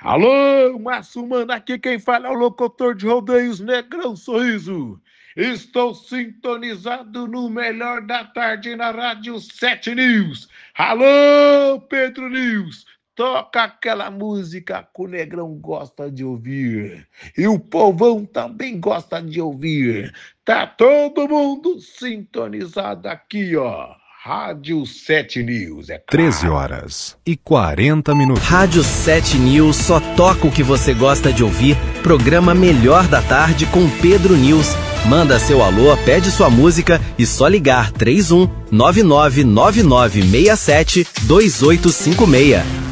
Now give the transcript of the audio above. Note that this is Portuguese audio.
Alô, Márcio Mano, aqui quem fala é o locutor de rodeios Negrão Sorriso. Estou sintonizado no melhor da tarde na Rádio 7 News. Alô, Pedro News, toca aquela música que o Negrão gosta de ouvir. E o povão também gosta de ouvir. Tá todo mundo sintonizado aqui, ó. Rádio 7 News, é claro. 13h40. Rádio 7 News só toca o que você gosta de ouvir. Programa Melhor da Tarde com Pedro News. Manda seu alô, pede sua música e só ligar 31 999967 2856.